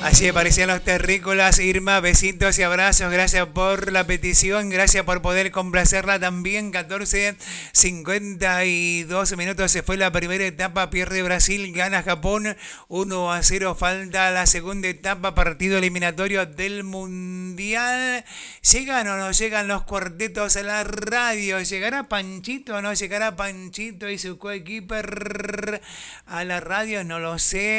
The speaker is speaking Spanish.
Así parecían los terrícolas. Irma, besitos y abrazos. Gracias por la petición. Gracias por poder complacerla también. 14:52 minutos. Se fue la primera etapa. Pierde Brasil. Gana Japón. 1-0. Falta la segunda etapa. Partido eliminatorio del Mundial. ¿Llegan o no llegan los cuartetos a la radio? ¿Llegará Panchito o no llegará Panchito y su coequiper a la radio? No lo sé.